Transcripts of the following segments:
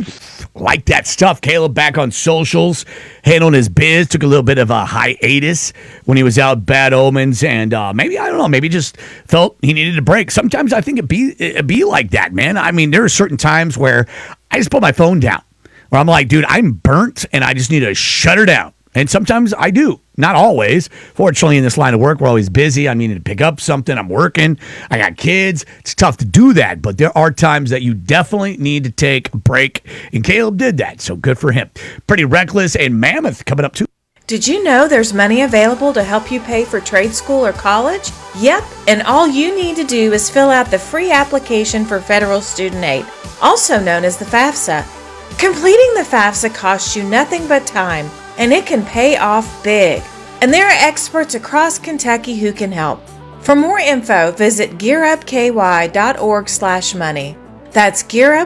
like that stuff. Caleb back on socials, handling his biz, took a little bit of a hiatus when he was out Bad Omens, and maybe just felt he needed a break. Sometimes I think it'd be like that, man. I mean, there are certain times where I just put my phone down, where I'm like, dude, I'm burnt, and I just need to shut her down. And sometimes I do. Not always. Fortunately, in this line of work, we're always busy. I need to pick up something. I'm working. I got kids. It's tough to do that. But there are times that you definitely need to take a break. And Caleb did that. So good for him. Pretty Reckless and Mammoth coming up too. Did you know there's money available to help you pay for trade school or college? Yep. And all you need to do is fill out the free application for federal student aid, also known as the FAFSA. Completing the FAFSA costs you nothing but time, and it can pay off big. And there are experts across Kentucky who can help. For more info, visit gearupky.org/money. That's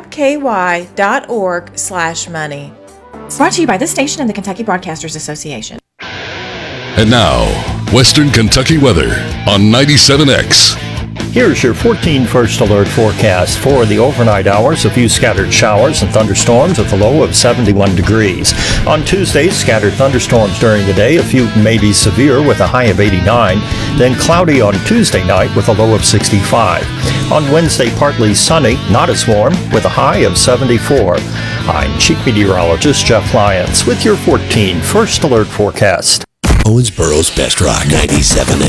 gearupky.org/money. Brought to you by this station and the Kentucky Broadcasters Association. And now, Western Kentucky weather on 97X. Here's your 14 First Alert forecast for the overnight hours. A few scattered showers and thunderstorms with a low of 71 degrees. On Tuesday, scattered thunderstorms during the day, a few may be severe with a high of 89. Then cloudy on Tuesday night with a low of 65. On Wednesday, partly sunny, not as warm, with a high of 74. I'm Chief Meteorologist Jeff Lyons with your 14 First Alert forecast. Owensboro's Best Rock 97.